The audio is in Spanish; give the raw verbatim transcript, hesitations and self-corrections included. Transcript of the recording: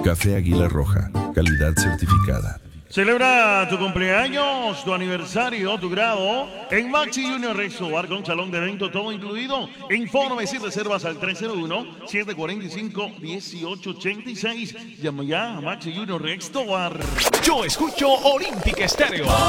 Café Águila Roja, calidad certificada. Celebra tu cumpleaños, tu aniversario, tu grado en Maxi Junior Restobar con salón de evento todo incluido. Informes y reservas al tres cero uno, siete cuatro cinco, uno ocho ocho seis. Llama ya a Maxi Junior Restobar. Yo escucho Olímpica Estéreo.